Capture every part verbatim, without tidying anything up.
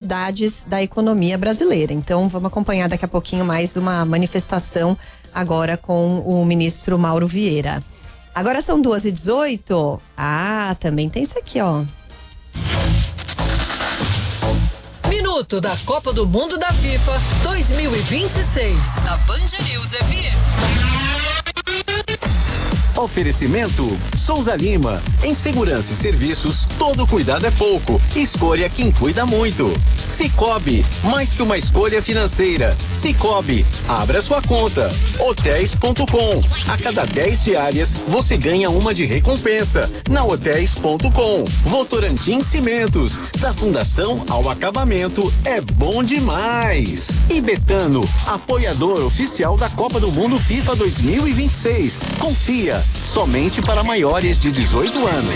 prioridades da economia brasileira. Então vamos acompanhar daqui a pouquinho mais uma manifestação agora com o ministro Mauro Vieira. Agora são duas e dezoito. Ah, também tem isso aqui, ó. Minuto da Copa do Mundo da FIFA dois mil e vinte e seis. Da Band News F M. Oferecimento Souza Lima. Em segurança e serviços, todo cuidado é pouco. Escolha quem cuida muito. Cicobi, mais que uma escolha financeira. Cicobi, abra sua conta. Hotéis ponto com. A cada dez diárias, você ganha uma de recompensa. Na Hotéis ponto com. Votorantim Cimentos. Da fundação ao acabamento, é bom demais. E Betano, apoiador oficial da Copa do Mundo FIFA dois mil e vinte e seis. Confia. Somente para maiores de dezoito anos.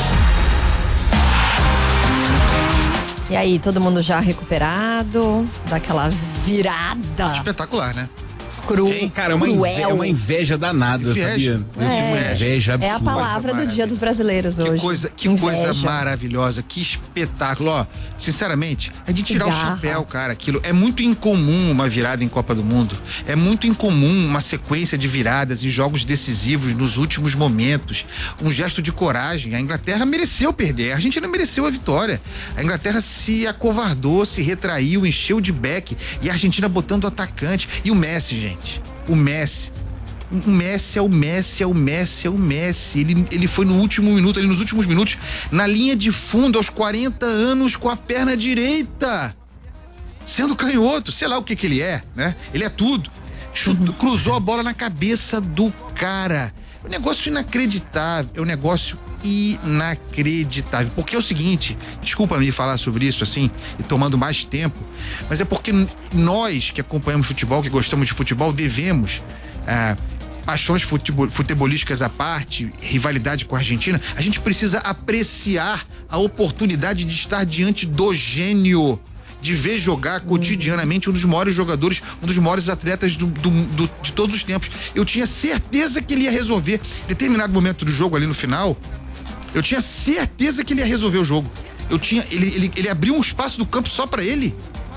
E aí, todo mundo já recuperado daquela virada? Espetacular, né? Cru, Ei, cara, é uma, inveja, é uma inveja danada, inveja. sabia? É, inveja absurda. É a palavra do Dia dos Brasileiros que hoje. Coisa, que inveja. coisa maravilhosa, que espetáculo. Ó, sinceramente, é de tirar Garra. o chapéu, cara. Aquilo é muito incomum uma virada em Copa do Mundo. É muito incomum uma sequência de viradas em jogos decisivos nos últimos momentos. Um gesto de coragem. A Inglaterra mereceu perder. A Argentina mereceu a vitória. A Inglaterra se acovardou, se retraiu, encheu de beck. E a Argentina botando o atacante. E o Messi, gente. O Messi. O Messi é o Messi, é o Messi, é o Messi. Ele, ele foi no último minuto, ali nos últimos minutos, na linha de fundo, aos quarenta anos, com a perna direita. Sendo canhoto, sei lá o que que ele é, né? Ele é tudo. Chutou, cruzou a bola na cabeça do cara. É um negócio inacreditável, é um negócio inacreditável. Porque é o seguinte, desculpa me falar sobre isso assim, e tomando mais tempo, mas é porque nós que acompanhamos futebol, que gostamos de futebol, devemos, ah, paixões futebol, futebolísticas à parte, rivalidade com a Argentina, a gente precisa apreciar a oportunidade de estar diante do gênio, de ver jogar cotidianamente um dos maiores jogadores, um dos maiores atletas do, do, do, de todos os tempos. Eu tinha certeza que ele ia resolver. Em determinado momento do jogo ali no final, eu tinha certeza que ele ia resolver o jogo. Eu tinha, ele, ele, ele abriu um espaço do campo só pra ele.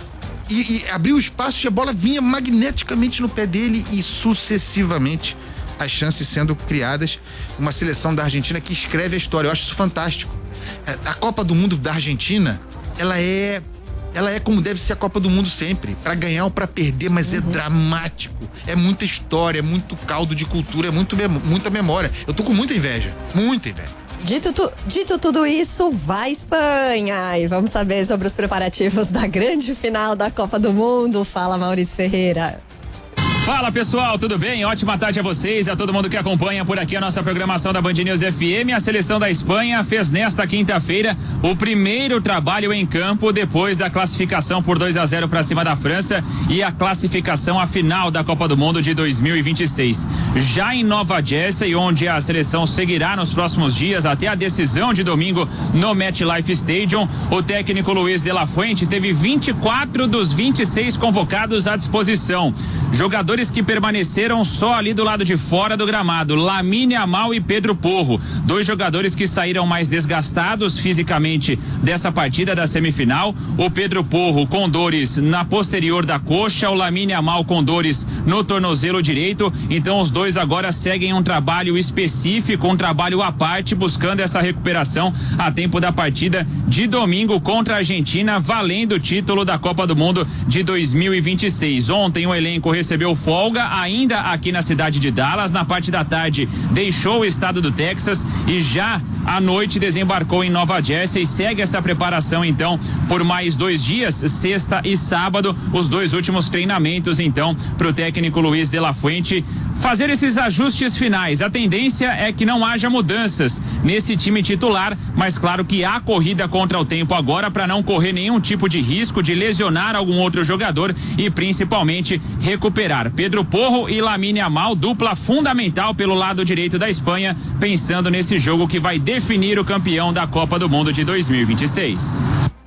E, e abriu o espaço e a bola vinha magneticamente no pé dele e sucessivamente as chances sendo criadas. Uma seleção da Argentina que escreve a história. Eu acho isso fantástico. A Copa do Mundo da Argentina, ela é ela é como deve ser a Copa do Mundo sempre, pra ganhar ou pra perder, mas uhum. é dramático, é muita história, é muito caldo de cultura, é muito, muita memória. Eu tô com muita inveja, muita inveja. Dito, tu, dito tudo isso, vai Espanha! E vamos saber sobre os preparativos da grande final da Copa do Mundo. Fala, Maurício Ferreira. Fala pessoal, tudo bem? Ótima tarde a vocês e a todo mundo que acompanha por aqui a nossa programação da Band News F M. A seleção da Espanha fez nesta quinta-feira o primeiro trabalho em campo depois da classificação por dois a zero para cima da França e a classificação à final da Copa do Mundo de dois mil e vinte e seis. Já em Nova Jersey, onde a seleção seguirá nos próximos dias até a decisão de domingo no MetLife Stadium, o técnico Luiz de la Fuente teve vinte e quatro dos vinte e seis convocados à disposição. Jogadores que permaneceram só ali do lado de fora do gramado, Lamine Yamal e Pedro Porro, dois jogadores que saíram mais desgastados fisicamente dessa partida da semifinal. O Pedro Porro com dores na posterior da coxa, o Lamine Yamal com dores no tornozelo direito. Então os dois agora seguem um trabalho específico, um trabalho à parte, buscando essa recuperação a tempo da partida de domingo contra a Argentina, valendo o título da Copa do Mundo de dois mil e vinte e seis. Ontem o elenco recebeu folga ainda aqui na cidade de Dallas. Na parte da tarde deixou o estado do Texas e já à noite desembarcou em Nova Jersey e segue essa preparação então por mais dois dias, sexta e sábado, os dois últimos treinamentos então para o técnico Luiz de la Fuente fazer esses ajustes finais. A tendência é que não haja mudanças nesse time titular, mas claro que há corrida contra o tempo agora para não correr nenhum tipo de risco de lesionar algum outro jogador e principalmente recuperar Pedro Porro e Lamine Yamal, dupla fundamental pelo lado direito da Espanha, pensando nesse jogo que vai definir o campeão da Copa do Mundo de dois mil e vinte e seis.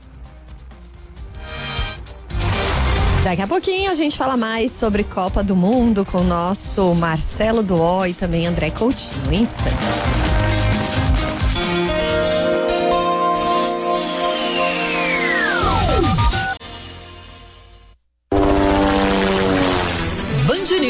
Daqui a pouquinho a gente fala mais sobre Copa do Mundo com o nosso Marcelo Duó e também André Coutinho. Instantes.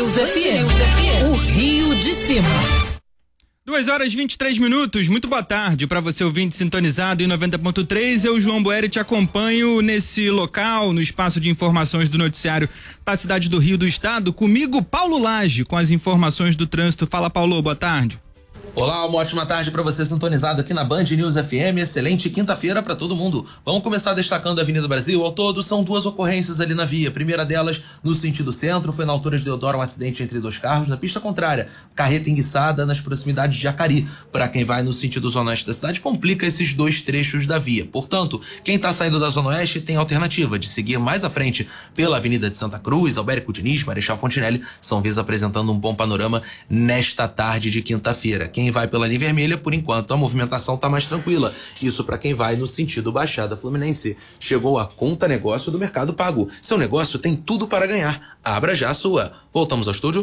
News F M, o Rio de Cima. duas horas e vinte e três minutos, muito boa tarde para você ouvinte sintonizado em noventa ponto três, eu, João Boeri, te acompanho nesse local, no espaço de informações do noticiário da cidade do Rio do Estado, comigo Paulo Lage com as informações do trânsito. Fala, Paulo, boa tarde. Olá, uma ótima tarde para você sintonizado aqui na Band News F M. Excelente quinta-feira para todo mundo. Vamos começar destacando a Avenida Brasil. Ao todo, são duas ocorrências ali na via. A primeira delas, no sentido centro, foi na altura de Deodoro um acidente entre dois carros. Na pista contrária, carreta enguiçada nas proximidades de Jacari. Para quem vai no sentido zona oeste da cidade, complica esses dois trechos da via. Portanto, quem está saindo da zona oeste tem a alternativa de seguir mais à frente pela Avenida de Santa Cruz, Albérico Diniz, Marechal Fontinelli. São vezes apresentando um bom panorama nesta tarde de quinta-feira. Quem vai pela linha vermelha, por enquanto, a movimentação está mais tranquila. Isso para quem vai no sentido Baixada Fluminense. Chegou a Conta Negócio do Mercado Pago. Seu negócio tem tudo para ganhar. Abra já a sua. Voltamos ao estúdio.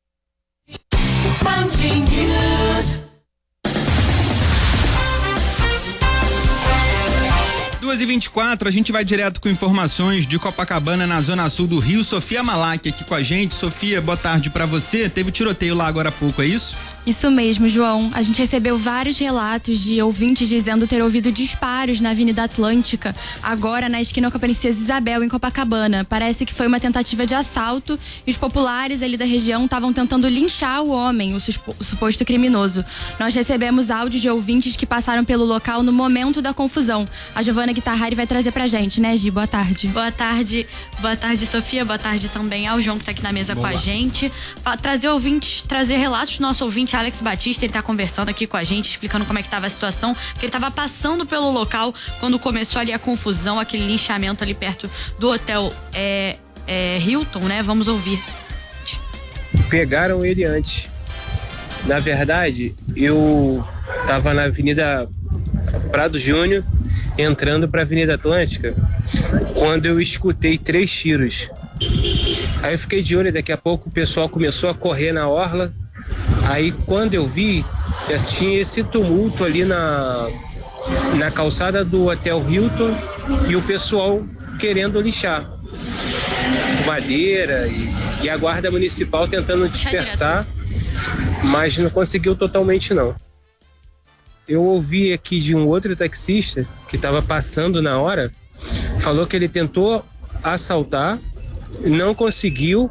duas e vinte e quatro, a gente vai direto com informações de Copacabana, na zona sul do Rio. Sofia Malak aqui com a gente. Sofia, boa tarde para você. Teve tiroteio lá agora há pouco, é isso? Isso mesmo, João. A gente recebeu vários relatos de ouvintes dizendo ter ouvido disparos na Avenida Atlântica, agora na esquina com a Princesa Isabel, em Copacabana. Parece que foi uma tentativa de assalto e os populares ali da região estavam tentando linchar o homem, o, suspo, o suposto criminoso. Nós recebemos áudios de ouvintes que passaram pelo local no momento da confusão. A Giovana Guitarrari vai trazer pra gente, né, Gi? Boa tarde. Boa tarde. Boa tarde, Sofia. Boa tarde também ao João, que tá aqui na mesa Boa. com a gente. Pra trazer ouvintes, trazer relatos do nosso ouvinte Alex Batista. Ele tá conversando aqui com a gente, explicando como é que tava a situação, que ele tava passando pelo local quando começou ali a confusão, aquele linchamento ali perto do hotel é, é, Hilton, né? Vamos ouvir. Pegaram ele antes. Na verdade, eu tava na Avenida Prado Júnior, entrando pra Avenida Atlântica, quando eu escutei três tiros. Aí eu fiquei de olho, daqui a pouco o pessoal começou a correr na orla. Aí quando eu vi, já tinha esse tumulto ali na, na calçada do Hotel Hilton e o pessoal querendo lixar. Madeira e, e a guarda municipal tentando dispersar, mas não conseguiu totalmente não. Eu ouvi aqui de um outro taxista que estava passando na hora, falou que ele tentou assaltar, não conseguiu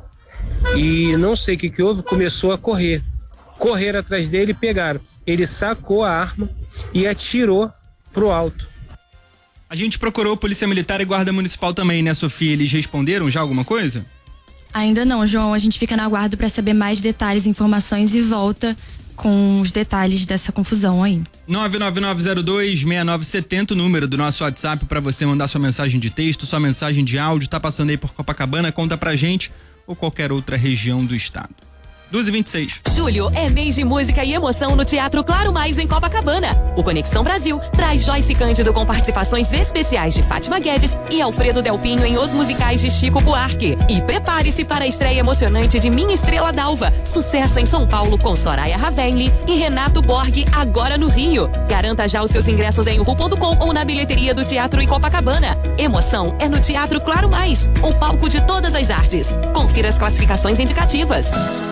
e não sei o que que houve, começou a correr. Correram atrás dele e pegaram. Ele sacou a arma e atirou pro alto. A gente procurou Polícia Militar e Guarda Municipal também, né, Sofia? Eles responderam já alguma coisa? Ainda não, João. A gente fica na guarda para saber mais detalhes, informações e volta com os detalhes dessa confusão aí. nove nove nove zero dois seis nove sete zero, o número do nosso WhatsApp para você mandar sua mensagem de texto, sua mensagem de áudio. Tá passando aí por Copacabana, conta pra gente, ou qualquer outra região do estado. duas e vinte e seis. Julho é mês de música e emoção no Teatro Claro Mais, em Copacabana. O Conexão Brasil traz Joyce Cândido com participações especiais de Fátima Guedes e Alfredo Delpinho em Os Musicais de Chico Buarque. E prepare-se para a estreia emocionante de Minha Estrela d'Alva, sucesso em São Paulo com Soraya Ravenli e Renato Borghi, agora no Rio. Garanta já os seus ingressos em uhu ponto com ou na bilheteria do teatro em Copacabana. Emoção é no Teatro Claro Mais, o palco de todas as artes. Confira as classificações indicativas.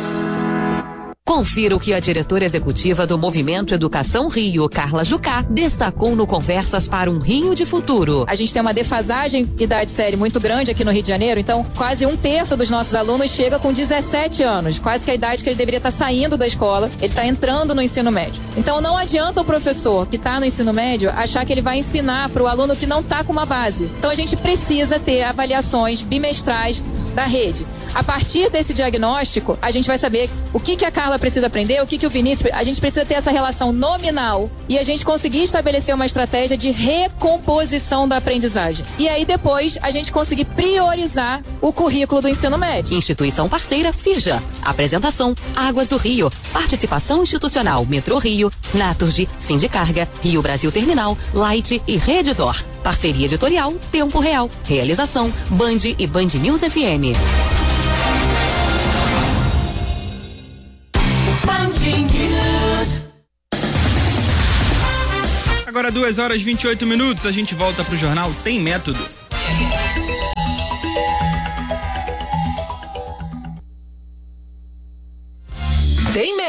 Confira o que a diretora executiva do Movimento Educação Rio, Carla Jucá, destacou no Conversas para um Rio de Futuro. A gente tem uma defasagem idade série muito grande aqui no Rio de Janeiro, então quase um terço dos nossos alunos chega com dezessete anos, quase que a idade que ele deveria estar saindo da escola, ele está entrando no ensino médio. Então não adianta o professor que está no ensino médio achar que ele vai ensinar para o aluno que não está com uma base. Então a gente precisa ter avaliações bimestrais da rede. A partir desse diagnóstico, a gente vai saber o que, que a Carla precisa aprender, o que, que o Vinícius... A gente precisa ter essa relação nominal e a gente conseguir estabelecer uma estratégia de recomposição da aprendizagem. E aí, depois, a gente conseguir priorizar o currículo do ensino médio. Instituição parceira Firja. Apresentação Águas do Rio. Participação institucional Metrô Rio, Naturgy, Sindicarga, Rio Brasil Terminal, Light e Redditor. Parceria editorial Tempo Real. Realização Band e Band News F M. Agora duas horas e vinte e oito minutos, a gente volta pro jornal Tem Método.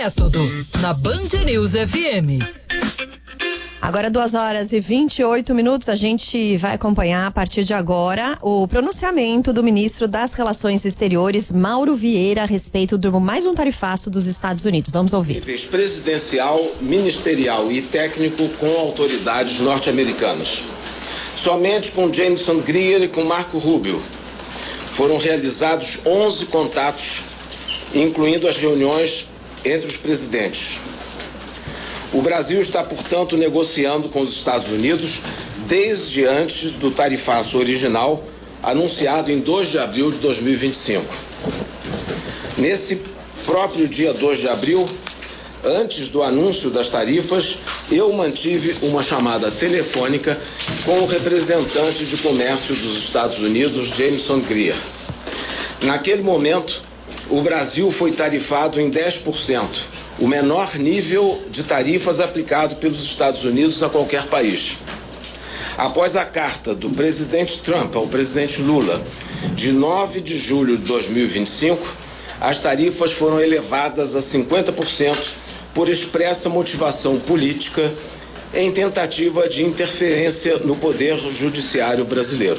Método, na Band News F M. Agora duas horas e vinte e oito minutos, a gente vai acompanhar a partir de agora o pronunciamento do ministro das Relações Exteriores, Mauro Vieira, a respeito do mais um tarifaço dos Estados Unidos. Vamos ouvir. Níveis presidencial, ministerial e técnico com autoridades norte-americanas. Somente com Jameson Greer e com Marco Rubio foram realizados onze contatos, incluindo as reuniões entre os presidentes. O Brasil está, portanto, negociando com os Estados Unidos desde antes do tarifaço original, anunciado em dois de abril de dois mil e vinte e cinco. Nesse próprio dia dois de abril, antes do anúncio das tarifas, eu mantive uma chamada telefônica com o representante de comércio dos Estados Unidos, Jameson Greer. Naquele momento, o Brasil foi tarifado em dez por cento. O menor nível de tarifas aplicado pelos Estados Unidos a qualquer país. Após a carta do presidente Trump ao presidente Lula, de nove de julho de dois mil e vinte e cinco, as tarifas foram elevadas a cinquenta por cento por expressa motivação política em tentativa de interferência no poder judiciário brasileiro.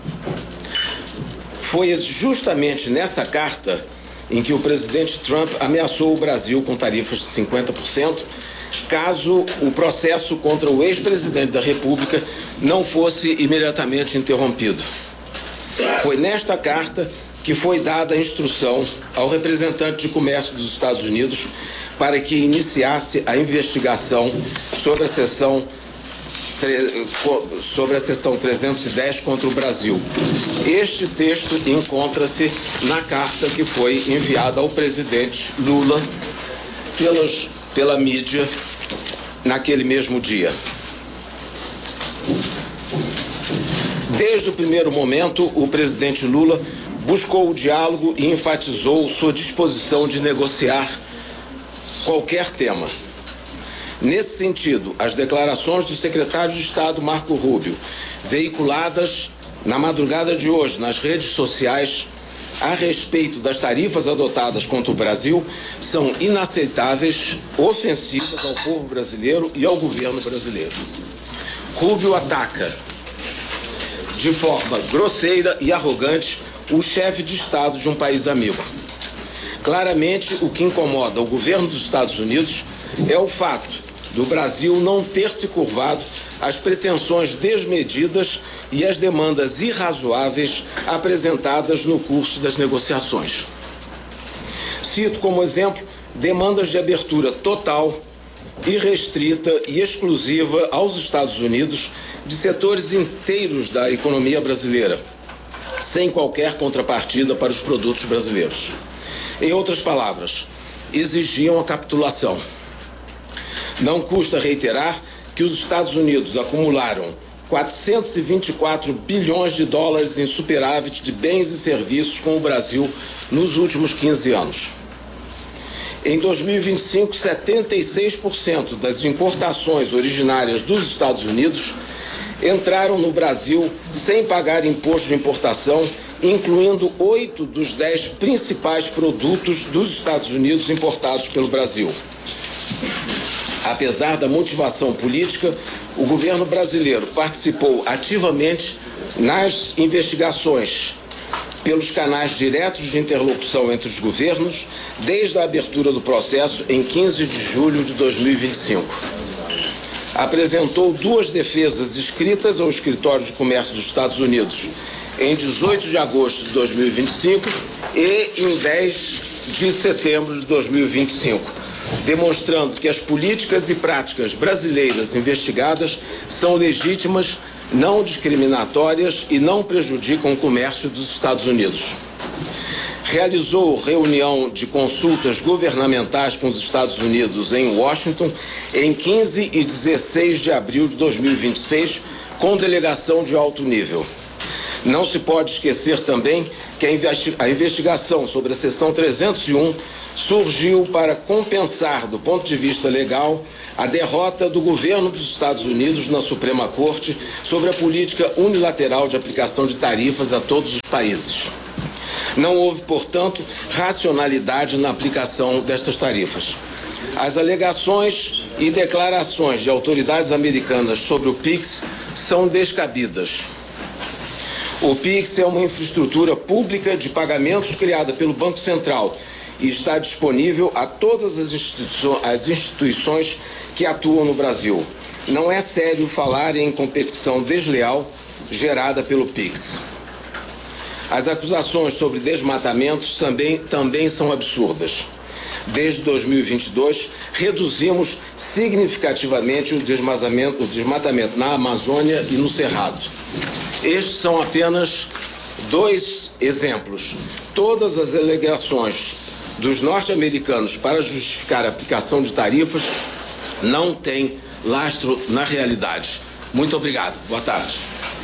Foi justamente nessa carta em que o presidente Trump ameaçou o Brasil com tarifas de cinquenta por cento, caso o processo contra o ex-presidente da República não fosse imediatamente interrompido. Foi nesta carta que foi dada a instrução ao representante de comércio dos Estados Unidos para que iniciasse a investigação sobre a seção sobre a seção trezentos e dez contra o Brasil. Este texto encontra-se na carta que foi enviada ao presidente Lula pelos, pela mídia naquele mesmo dia. Desde o primeiro momento, o presidente Lula buscou o diálogo e enfatizou sua disposição de negociar qualquer tema. Nesse sentido, as declarações do secretário de Estado Marco Rubio, veiculadas na madrugada de hoje nas redes sociais a respeito das tarifas adotadas contra o Brasil, são inaceitáveis, ofensivas ao povo brasileiro e ao governo brasileiro. Rubio ataca de forma grosseira e arrogante o chefe de Estado de um país amigo. Claramente, o que incomoda o governo dos Estados Unidos é o fato do Brasil não ter se curvado às pretensões desmedidas e às demandas irrazoáveis apresentadas no curso das negociações. Cito como exemplo demandas de abertura total, irrestrita e exclusiva aos Estados Unidos de setores inteiros da economia brasileira, sem qualquer contrapartida para os produtos brasileiros. Em outras palavras, exigiam a capitulação. Não custa reiterar que os Estados Unidos acumularam quatrocentos e vinte e quatro bilhões de dólares em superávit de bens e serviços com o Brasil nos últimos quinze anos. Em dois mil e vinte e cinco, setenta e seis por cento das importações originárias dos Estados Unidos entraram no Brasil sem pagar imposto de importação, incluindo oito dos dez principais produtos dos Estados Unidos importados pelo Brasil. Apesar da motivação política, o governo brasileiro participou ativamente nas investigações pelos canais diretos de interlocução entre os governos, desde a abertura do processo em quinze de julho de dois mil e vinte e cinco. Apresentou duas defesas escritas ao Escritório de Comércio dos Estados Unidos em dezoito de agosto de dois mil e vinte e cinco e em dez de setembro de dois mil e vinte e cinco, demonstrando que as políticas e práticas brasileiras investigadas são legítimas, não discriminatórias e não prejudicam o comércio dos Estados Unidos. Realizou reunião de consultas governamentais com os Estados Unidos em Washington em quinze e dezesseis de abril de dois mil e vinte e seis, com delegação de alto nível. Não se pode esquecer também que a investigação sobre a seção trezentos e um surgiu para compensar, do ponto de vista legal, a derrota do governo dos Estados Unidos na Suprema Corte sobre a política unilateral de aplicação de tarifas a todos os países. Não houve, portanto, racionalidade na aplicação destas tarifas. As alegações e declarações de autoridades americanas sobre o Pix são descabidas. O Pix é uma infraestrutura pública de pagamentos criada pelo Banco Central e está disponível a todas as, instituições, as instituições que atuam no Brasil. Não é sério falar em competição desleal gerada pelo Pix. As acusações sobre desmatamentos também, também são absurdas. Desde dois mil e vinte e dois, reduzimos significativamente o desmatamento, o desmatamento na Amazônia e no Cerrado. Estes são apenas dois exemplos. Todas as alegações dos norte-americanos para justificar a aplicação de tarifas não têm lastro na realidade. Muito obrigado. Boa tarde.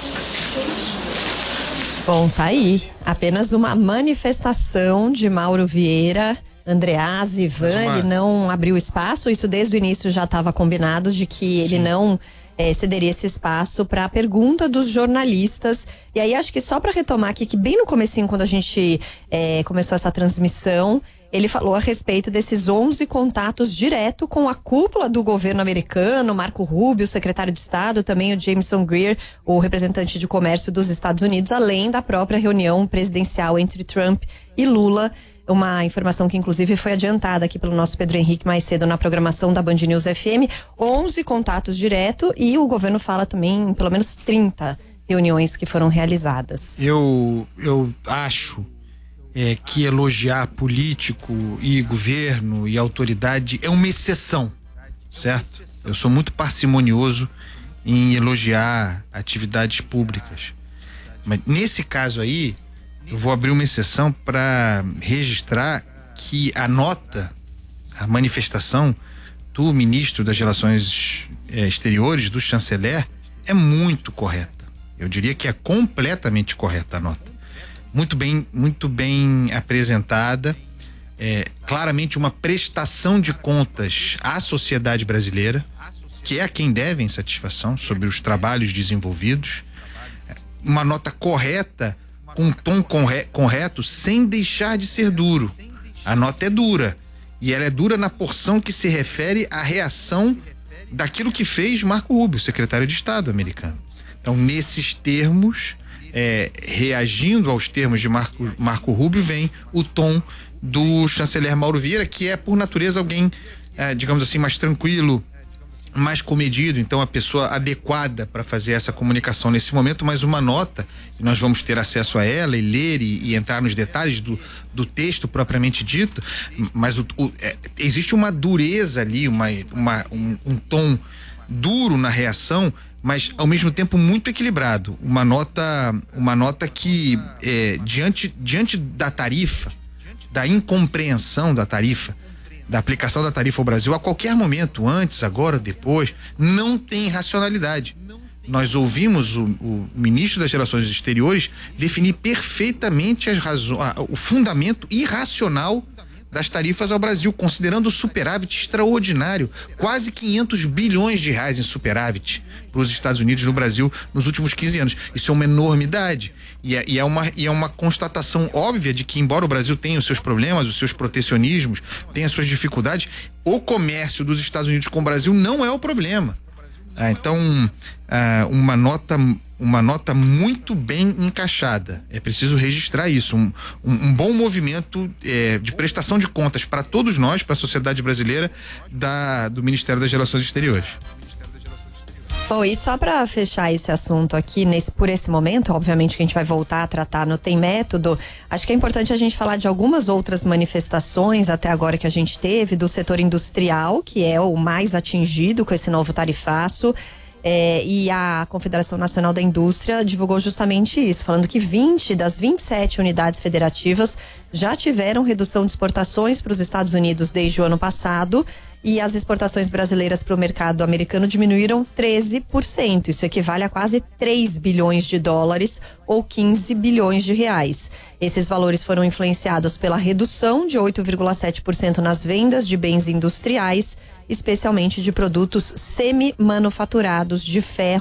Bom, tá aí. Apenas uma manifestação de Mauro Vieira. Andreasa, Ivan, uma... ele não abriu espaço, isso desde o início já estava combinado de que ele Sim. não é, cederia esse espaço para a pergunta dos jornalistas. E aí acho que só para retomar aqui, que bem no comecinho, quando a gente é, começou essa transmissão, ele falou a respeito desses onze contatos direto com a cúpula do governo americano, Marco Rubio, secretário de Estado, também o Jameson Greer, o representante de comércio dos Estados Unidos, além da própria reunião presidencial entre Trump e Lula. Uma informação que inclusive foi adiantada aqui pelo nosso Pedro Henrique mais cedo na programação da Band News F M. onze contatos direto e o governo fala também em pelo menos trinta reuniões que foram realizadas. Eu, eu acho é, que elogiar político e governo e autoridade é uma exceção, certo? Eu sou muito parcimonioso em elogiar atividades públicas. Mas nesse caso aí, eu vou abrir uma exceção para registrar que a nota, a manifestação do ministro das Relações eh, Exteriores, do chanceler, é muito correta. Eu diria que é completamente correta a nota. Muito bem, muito bem apresentada, é, claramente uma prestação de contas à sociedade brasileira, que é a quem devem satisfação sobre os trabalhos desenvolvidos. Uma nota correta, com um tom correto, sem deixar de ser duro. A nota é dura, e ela é dura na porção que se refere à reação daquilo que fez Marco Rubio, secretário de Estado americano. Então, nesses termos, é, reagindo aos termos de Marco, Marco Rubio, vem o tom do chanceler Mauro Vieira, que é, por natureza, alguém, é, digamos assim, mais tranquilo, mais comedido, então a pessoa adequada para fazer essa comunicação nesse momento, mas uma nota, nós vamos ter acesso a ela e ler e, e entrar nos detalhes do, do texto propriamente dito, mas o, o, é, existe uma dureza ali, uma, uma, um, um tom duro na reação, mas ao mesmo tempo muito equilibrado, uma nota, uma nota que é, diante, diante da tarifa, da incompreensão da tarifa, da aplicação da tarifa ao Brasil, a qualquer momento, antes, agora, depois, não tem racionalidade. Nós ouvimos o, o ministro das Relações Exteriores definir perfeitamente as razões, o fundamento irracional das tarifas ao Brasil, considerando o superávit extraordinário, quase quinhentos bilhões de reais em superávit para os Estados Unidos no Brasil nos últimos quinze anos. Isso é uma enormidade e é, e é uma, e é uma constatação óbvia de que, embora o Brasil tenha os seus problemas, os seus protecionismos, tenha as suas dificuldades, o comércio dos Estados Unidos com o Brasil não é o problema. Ah, então, ah, uma nota uma nota muito bem encaixada. É preciso registrar isso, um, um, um bom movimento é, de prestação de contas para todos nós, para a sociedade brasileira, da, do Ministério das Relações Exteriores. Bom, e só para fechar esse assunto aqui, nesse, por esse momento, obviamente que a gente vai voltar a tratar no Tem Método, acho que é importante a gente falar de algumas outras manifestações até agora que a gente teve, do setor industrial, que é o mais atingido com esse novo tarifaço. É, e a Confederação Nacional da Indústria divulgou justamente isso, falando que vinte das vinte e sete unidades federativas já tiveram redução de exportações para os Estados Unidos desde o ano passado, e as exportações brasileiras para o mercado americano diminuíram treze por cento. Isso equivale a quase três bilhões de dólares ou quinze bilhões de reais. Esses valores foram influenciados pela redução de oito vírgula sete por cento nas vendas de bens industriais, especialmente de produtos semi-manufaturados de ferro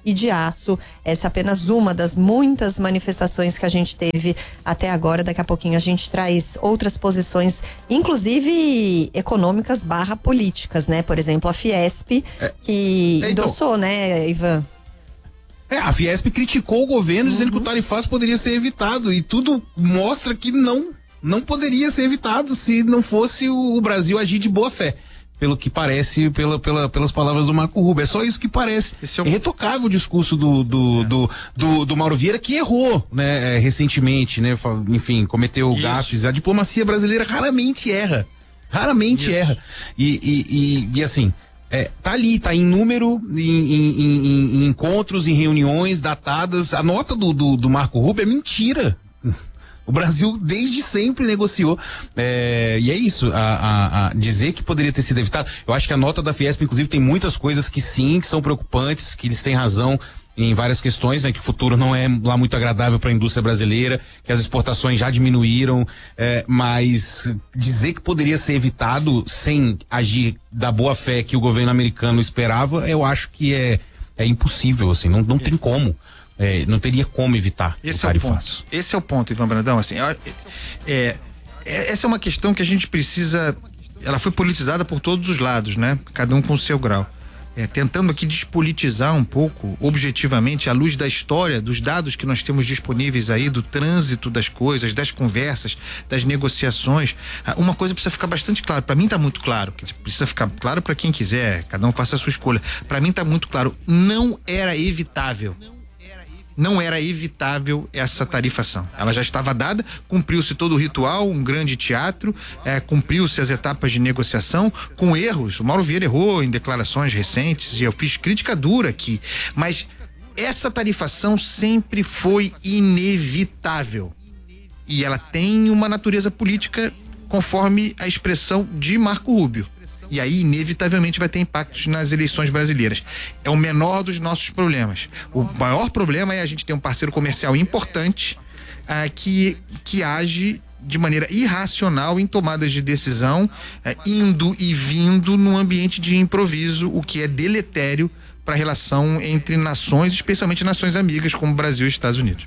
e de aço. Essa é apenas uma das muitas manifestações que a gente teve até agora. Daqui a pouquinho a gente traz outras posições, inclusive econômicas barra políticas, né? Por exemplo, a Fiesp, é, que é, então, endossou, né, Ivan? É, a Fiesp criticou o governo uhum. dizendo que o tarifaço poderia ser evitado, e tudo mostra que não, não poderia ser evitado se não fosse o, o Brasil agir de boa fé. Pelo que parece, pela, pela, pelas palavras do Marco Rubio. É só isso que parece. É, um... é irretocável o discurso do, do, é. do, do, do Mauro Vieira, que errou, né, recentemente, né? Enfim, cometeu isso. gafes. A diplomacia brasileira raramente erra. Raramente isso. erra. E, e, e, e assim, é, tá ali, tá em número, em, em, em, em encontros, em reuniões datadas. A nota do, do, do Marco Rubio é mentira. O Brasil desde sempre negociou, é, e é isso, a, a, a dizer que poderia ter sido evitado. Eu acho que a nota da Fiesp, inclusive, tem muitas coisas que sim, que são preocupantes, que eles têm razão em várias questões, né? Que o futuro não é lá muito agradável para a indústria brasileira, que as exportações já diminuíram, é, mas dizer que poderia ser evitado sem agir da boa fé que o governo americano esperava, eu acho que é, é impossível, assim, não, não tem como. É, não teria como evitar esse o é o ponto. Esse é o ponto, Ivan Brandão, assim, é, é, essa é uma questão que a gente precisa, ela foi politizada por todos os lados, né? Cada um com o seu grau. É, tentando aqui despolitizar um pouco, objetivamente, à luz da história, dos dados que nós temos disponíveis aí, do trânsito das coisas, das conversas, das negociações. Uma coisa precisa ficar bastante claro, para mim tá muito claro, precisa ficar claro para quem quiser, cada um faça a sua escolha. Para mim tá muito claro, não era evitável. Não era evitável essa tarifação. Ela já estava dada, cumpriu-se todo o ritual, um grande teatro, é, cumpriu-se as etapas de negociação, com erros. O Mauro Vieira errou em declarações recentes e eu fiz crítica dura aqui. Mas essa tarifação sempre foi inevitável. E ela tem uma natureza política conforme a expressão de Marco Rubio. E aí, inevitavelmente, vai ter impactos nas eleições brasileiras. É o menor dos nossos problemas. O maior problema é a gente ter um parceiro comercial importante ah, que, que age de maneira irracional em tomadas de decisão, ah, indo e vindo num ambiente de improviso, o que é deletério para a relação entre nações, especialmente nações amigas como Brasil e Estados Unidos.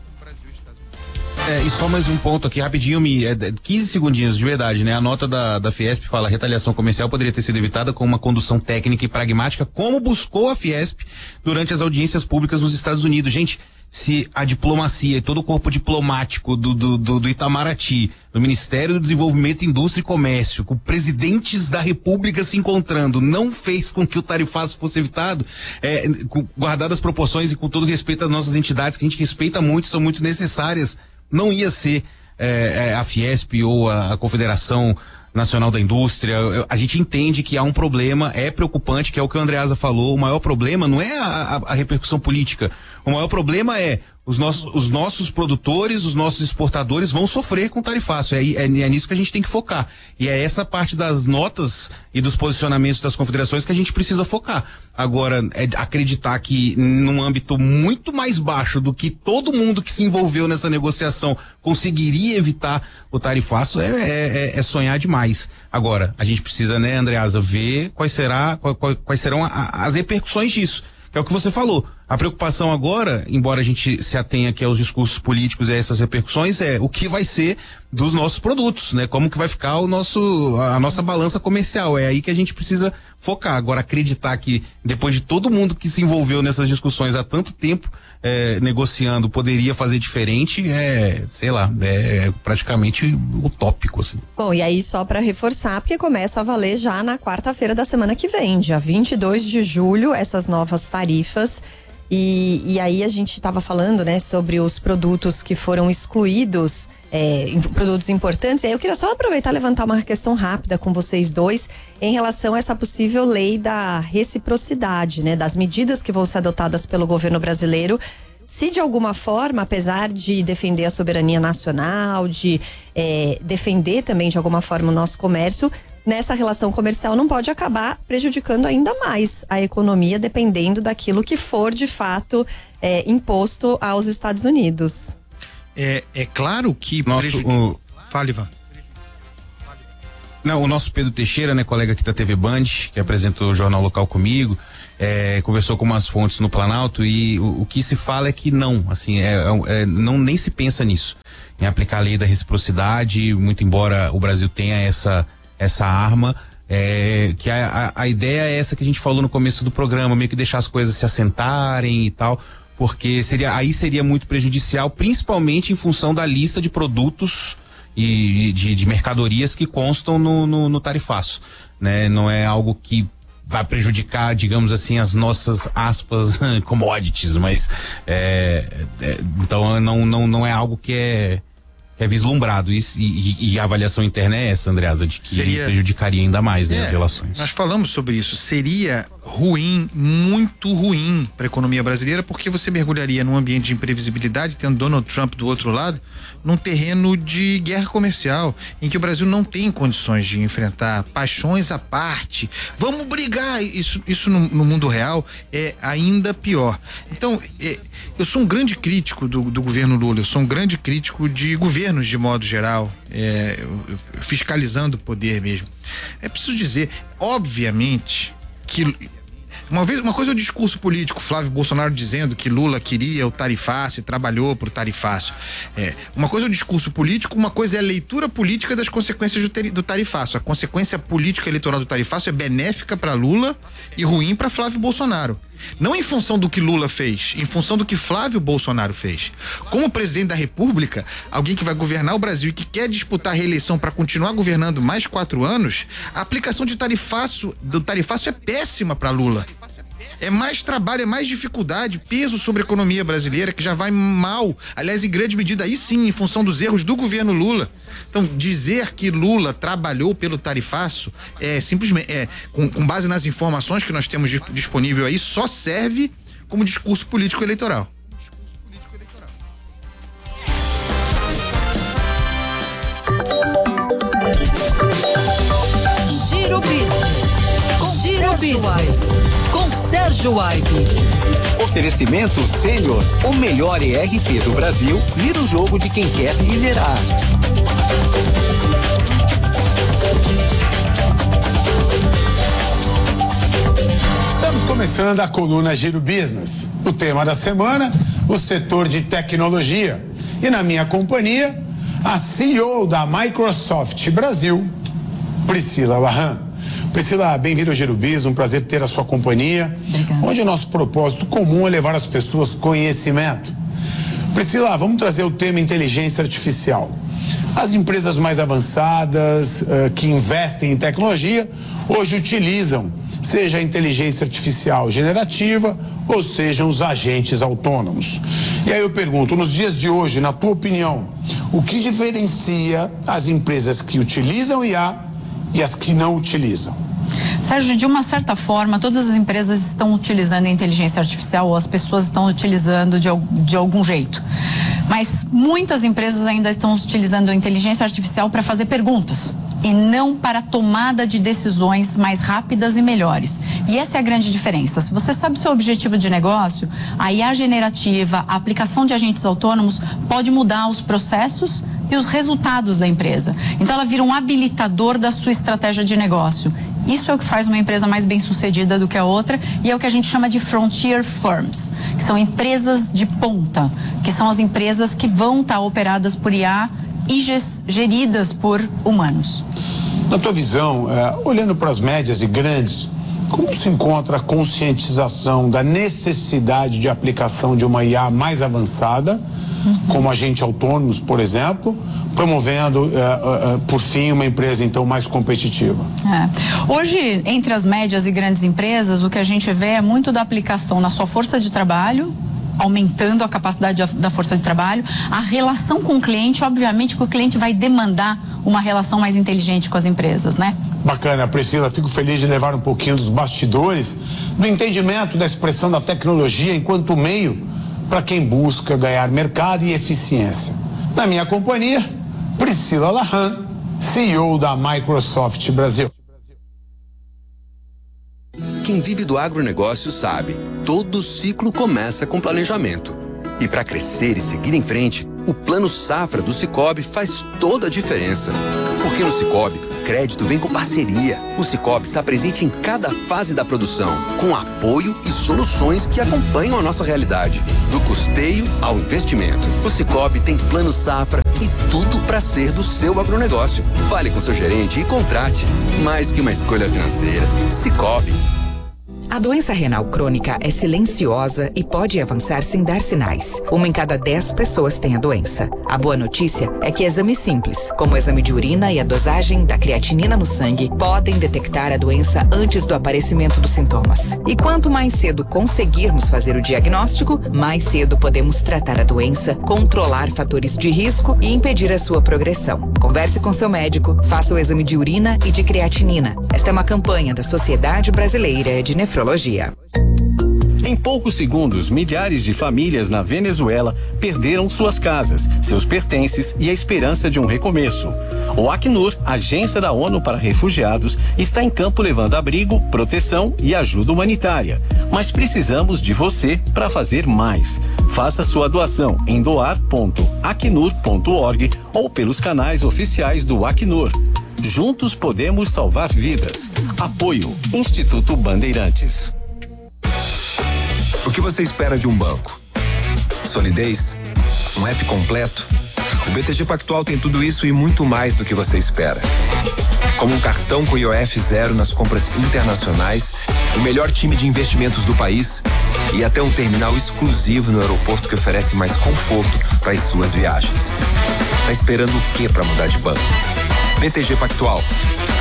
É, e só mais um ponto aqui, rapidinho, me, é, quinze segundinhos, de verdade, né? A nota da, da Fiesp fala: retaliação comercial poderia ter sido evitada com uma condução técnica e pragmática, como buscou a Fiesp durante as audiências públicas nos Estados Unidos. Gente, se a diplomacia e todo o corpo diplomático do, do, do, do Itamaraty, do Ministério do Desenvolvimento, Indústria e Comércio, com presidentes da República se encontrando, não fez com que o tarifaço fosse evitado, é, com, guardadas as proporções e com todo respeito às nossas entidades, que a gente respeita muito, são muito necessárias, não ia ser é, é, a Fiesp ou a, a Confederação Nacional da Indústria. A gente entende que há um problema, é preocupante, que é o que o Andreasa falou. O maior problema não é a, a, a repercussão política. O maior problema é os nossos, os nossos produtores, os nossos exportadores vão sofrer com o tarifaço. É, é, é nisso que a gente tem que focar. E é essa parte das notas e dos posicionamentos das confederações que a gente precisa focar. Agora, é acreditar que num âmbito muito mais baixo do que todo mundo que se envolveu nessa negociação conseguiria evitar o tarifaço é, é, é sonhar demais. Agora, a gente precisa, né, Andreasa, ver quais, será, quais, quais serão a, as repercussões disso. Que é o que você falou. A preocupação agora, embora a gente se atenha aqui aos discursos políticos e a essas repercussões, é o que vai ser dos nossos produtos, né? Como que vai ficar o nosso, a nossa balança comercial. É aí que a gente precisa focar. Agora, acreditar que depois de todo mundo que se envolveu nessas discussões há tanto tempo é, negociando poderia fazer diferente, é, sei lá, é praticamente utópico, assim. Bom, e aí só para reforçar, porque começa a valer já na quarta-feira da semana que vem, dia vinte e dois de julho, essas novas tarifas. E, e aí a gente estava falando, né, sobre os produtos que foram excluídos, é, produtos importantes. E aí eu queria só aproveitar e levantar uma questão rápida com vocês dois em relação a essa possível lei da reciprocidade, né, das medidas que vão ser adotadas pelo governo brasileiro. Se de alguma forma, apesar de defender a soberania nacional, de é, defender também de alguma forma o nosso comércio, nessa relação comercial não pode acabar prejudicando ainda mais a economia, dependendo daquilo que for de fato é, imposto aos Estados Unidos. É, é claro que Nosso, prejudica... o... Fale, Ivan. Não, o nosso Pedro Teixeira, né, colega aqui da T V Band, que apresentou o Jornal Local comigo, é, conversou com umas fontes no Planalto e o, o que se fala é que não, assim, é, é, não nem se pensa nisso, em aplicar a lei da reciprocidade, muito embora o Brasil tenha essa, essa arma. É, que a, a, a ideia é essa que a gente falou no começo do programa, meio que deixar as coisas se assentarem e tal, porque seria, aí seria muito prejudicial, principalmente em função da lista de produtos e de, de mercadorias que constam no, no, no tarifaço, né? Não é algo que vai prejudicar, digamos assim, as nossas aspas commodities, mas é, é, então não, não, não é algo que é é vislumbrado isso, e, e, e a avaliação interna é essa, Andreasa, de que seria, prejudicaria ainda mais, né, é, as relações. Nós falamos sobre isso, seria ruim, muito ruim para a economia brasileira, porque você mergulharia num ambiente de imprevisibilidade, tendo Donald Trump do outro lado, num terreno de guerra comercial, em que o Brasil não tem condições de enfrentar, paixões à parte, vamos brigar, isso, isso no, no mundo real é ainda pior. Então, é, eu sou um grande crítico do, do governo Lula, eu sou um grande crítico de governos de modo geral, é, fiscalizando o poder mesmo. É preciso dizer, obviamente, que uma vez, uma coisa é o discurso político, Flávio Bolsonaro dizendo que Lula queria o tarifácio e trabalhou pro tarifácio. É, uma coisa é o discurso político, uma coisa é a leitura política das consequências do, do tarifácio. A consequência política eleitoral do tarifácio é benéfica para Lula e ruim para Flávio Bolsonaro. Não em função do que Lula fez, em função do que Flávio Bolsonaro fez. Como presidente da República, alguém que vai governar o Brasil e que quer disputar a reeleição para continuar governando mais quatro anos, a aplicação de tarifaço, do tarifácio é péssima para Lula. É mais trabalho, é mais dificuldade, peso sobre a economia brasileira, que já vai mal. Aliás, em grande medida, aí sim, em função dos erros do governo Lula. Então, dizer que Lula trabalhou pelo tarifaço é simplesmente, é, com, com base nas informações que nós temos disponível aí, só serve como discurso político eleitoral. Giro Business. Com Giro Business. Com Sérgio Aibe. Oferecimento Sênior, o melhor E R P do Brasil, vira o jogo de quem quer liderar. Estamos começando a coluna Giro Business. O tema da semana, o setor de tecnologia. E na minha companhia, a C E O da Microsoft Brasil, Priscila Lahan. Priscila, bem-vindo ao Giro Business, um prazer ter a sua companhia. Obrigada. Onde o nosso propósito comum é levar às pessoas conhecimento. Priscila, vamos trazer o tema inteligência artificial. As empresas mais avançadas, uh, que investem em tecnologia, hoje utilizam, seja a inteligência artificial generativa, ou sejam os agentes autônomos. E aí eu pergunto, nos dias de hoje, na tua opinião, o que diferencia as empresas que utilizam I A e as que não utilizam? Sérgio, de uma certa forma, todas as empresas estão utilizando a inteligência artificial, ou as pessoas estão utilizando de, de algum jeito. Mas muitas empresas ainda estão utilizando a inteligência artificial para fazer perguntas e não para a tomada de decisões mais rápidas e melhores. E essa é a grande diferença. Se você sabe o seu objetivo de negócio, a I A generativa, a aplicação de agentes autônomos pode mudar os processos e os resultados da empresa. Então ela vira um habilitador da sua estratégia de negócio. Isso é o que faz uma empresa mais bem sucedida do que a outra, e é o que a gente chama de frontier firms, que são empresas de ponta, que são as empresas que vão estar operadas por I A e geridas por humanos. Na tua visão, é, olhando para as médias e grandes, como se encontra a conscientização da necessidade de aplicação de uma I A mais avançada, uhum. como agentes autônomos, por exemplo, promovendo, uh, uh, uh, por fim, uma empresa, então, mais competitiva? É. Hoje, entre as médias e grandes empresas, o que a gente vê é muito da aplicação na sua força de trabalho, aumentando a capacidade da força de trabalho, a relação com o cliente, obviamente que o cliente vai demandar uma relação mais inteligente com as empresas, né? Bacana, Priscila, fico feliz de levar um pouquinho dos bastidores, do entendimento da expressão da tecnologia enquanto meio para quem busca ganhar mercado e eficiência. Na minha companhia, Priscila Lahan, C E O da Microsoft Brasil. Quem vive do agronegócio sabe, todo ciclo começa com planejamento. E para crescer e seguir em frente, O Plano Safra do Sicoob faz toda a diferença. Porque no Sicoob, crédito vem com parceria. O Sicoob está presente em cada fase da produção, com apoio e soluções que acompanham a nossa realidade, do custeio ao investimento. O Sicoob tem Plano Safra e tudo para ser do seu agronegócio. Fale com seu gerente e contrate. Mais que uma escolha financeira. Sicoob. A doença renal crônica é silenciosa e pode avançar sem dar sinais. Uma em cada dez pessoas tem a doença. A boa notícia é que exames simples, como o exame de urina e a dosagem da creatinina no sangue, podem detectar a doença antes do aparecimento dos sintomas. E quanto mais cedo conseguirmos fazer o diagnóstico, mais cedo podemos tratar a doença, controlar fatores de risco e impedir a sua progressão. Converse com seu médico, faça o exame de urina e de creatinina. Esta é uma campanha da Sociedade Brasileira de Nefrologia. Em poucos segundos, milhares de famílias na Venezuela perderam suas casas, seus pertences e a esperança de um recomeço. O Acnur, agência da ONU para refugiados, está em campo levando abrigo, proteção e ajuda humanitária. Mas precisamos de você para fazer mais. Faça sua doação em doar ponto acnur ponto org ou pelos canais oficiais do Acnur. Juntos podemos salvar vidas. Apoio Instituto Bandeirantes. O que você espera de um banco? Solidez? Um app completo? O B T G Pactual tem tudo isso e muito mais do que você espera. Como um cartão com I O F zero nas compras internacionais, o melhor time de investimentos do país e até um terminal exclusivo no aeroporto que oferece mais conforto para as suas viagens. Tá esperando o que para mudar de banco? B T G Pactual.